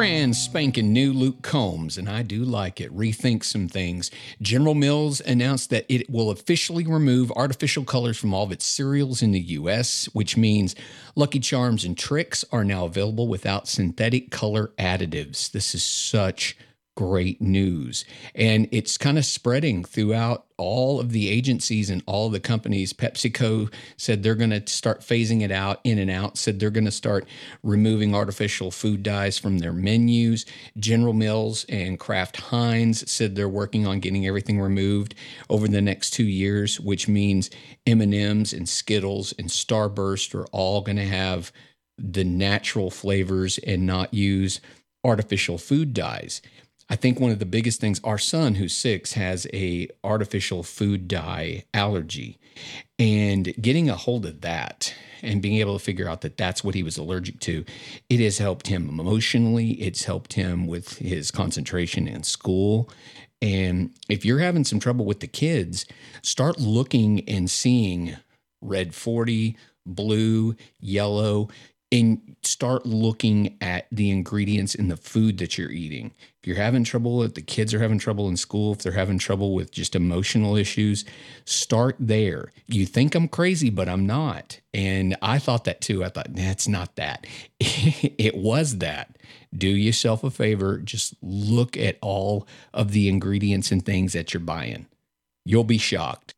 brand spanking new Luke Combs, and I do like it. Rethink some things. General Mills announced that it will officially remove artificial colors from all of its cereals in the U.S., which means Lucky Charms and Trix are now available without synthetic color additives. This is such great news. And it's kind of spreading throughout all of the agencies and all of the companies. PepsiCo said they're going to start phasing it out. In-N-Out said they're going to start removing artificial food dyes from their menus. General Mills and Kraft Heinz said they're working on getting everything removed over the next 2 years, which means M&Ms and Skittles and Starburst are all going to have the natural flavors and not use artificial food dyes. I think one of the biggest things, our son, who's 6, has a artificial food dye allergy, and getting a hold of that and being able to figure out that that's what he was allergic to, it has helped him emotionally. It's helped him with his concentration in school. And if you're having some trouble with the kids, start looking and seeing red 40, blue, yellow, and start looking at the ingredients in the food that you're eating. If you're having trouble, if the kids are having trouble in school, if they're having trouble with just emotional issues, start there. You think I'm crazy, but I'm not. And I thought that too. I thought, nah, it's not that. It was that. Do yourself a favor. Just look at all of the ingredients and things that you're buying. You'll be shocked.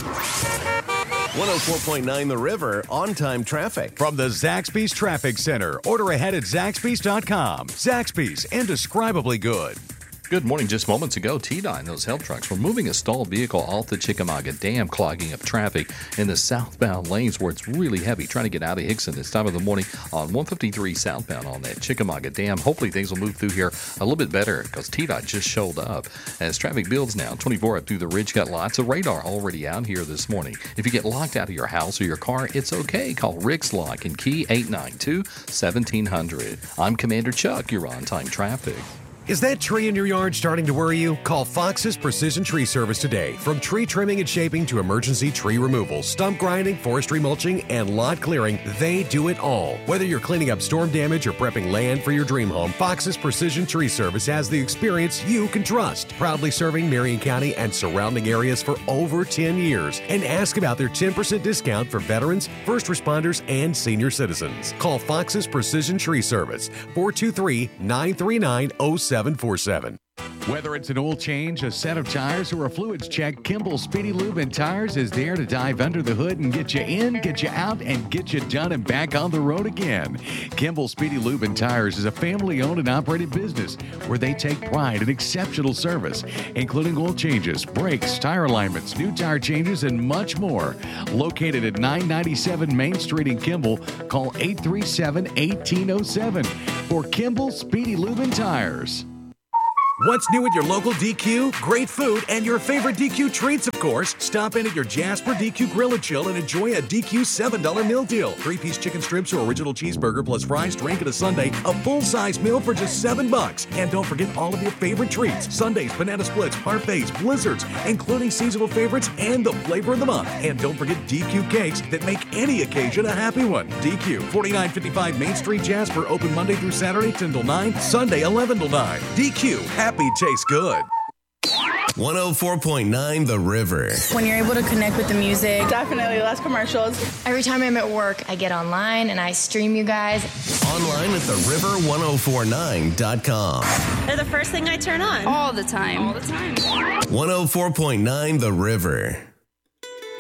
104.9 The River, on-time traffic. From the Zaxby's Traffic Center. Order ahead at Zaxby's.com. Zaxby's, indescribably good. Good morning. Just moments ago, TDOT, those help trucks were moving a stalled vehicle off the Chickamauga Dam, clogging up traffic in the southbound lanes where it's really heavy, trying to get out of Hickson this time of the morning on 153 southbound on that Chickamauga Dam. Hopefully things will move through here a little bit better because TDOT just showed up. As traffic builds now, 24 up through the ridge, got lots of radar already out here this morning. If you get locked out of your house or your car, it's okay. Call Rick's Lock and Key 892-1700. I'm Commander Chuck. You're on-time traffic. Is that tree in your yard starting to worry you? Call Fox's Precision Tree Service today. From tree trimming and shaping to emergency tree removal, stump grinding, forestry mulching, and lot clearing, they do it all. Whether you're cleaning up storm damage or prepping land for your dream home, Fox's Precision Tree Service has the experience you can trust. Proudly serving Marion County and surrounding areas for over 10 years. And ask about their 10% discount for veterans, first responders, and senior citizens. Call Fox's Precision Tree Service, 423-939-0747. Whether it's an oil change, a set of tires, or a fluids check, Kimball Speedy Lube and Tires is there to dive under the hood and get you in, get you out, and get you done and back on the road again. Kimball Speedy Lube and Tires is a family-owned and operated business where they take pride in exceptional service, including oil changes, brakes, tire alignments, new tire changes, and much more. Located at 997 Main Street in Kimball, call 837-1807 for Kimball Speedy Lube and Tires. What's new at your local DQ? Great food and your favorite DQ treats, of course. Stop in at your Jasper DQ Grill and Chill and enjoy a DQ $7 meal deal. 3-piece chicken strips or original cheeseburger plus fries, drink, and a sundae. A full-size meal for just $7. And don't forget all of your favorite treats. Sundaes, banana splits, parfaits, blizzards, including seasonal favorites and the flavor of the month. And don't forget DQ cakes that make any occasion a happy one. DQ, 4955 Main Street, Jasper. Open Monday through Saturday, 10 till 9. Sunday, 11 till 9. DQ, happy tastes good. 104.9 The River. When you're able to connect with the music. Definitely less commercials. Every time I'm at work, I get online and I stream you guys. Online at theriver1049.com. They're the first thing I turn on. All the time. 104.9 The River.